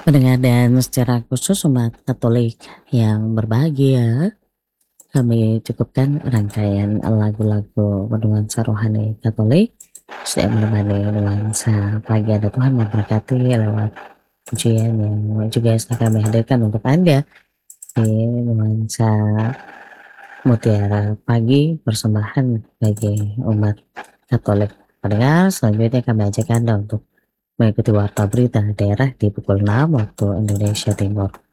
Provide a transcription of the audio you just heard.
Pendengar dan secara khusus umat Katolik yang berbahagia, kami cukupkan rangkaian lagu-lagu bernuansa rohani Katolik sudah menemani nuansa pagi Anda. Tuhan memberkati lewat pujian yang juga sedang kami hadirkan untuk Anda di nuansa Mutiara Pagi persembahan bagi umat Katolik. Pendengar, selanjutnya kami ajak Anda untuk mengikuti warta berita daerah di pukul 6 waktu Indonesia Timur.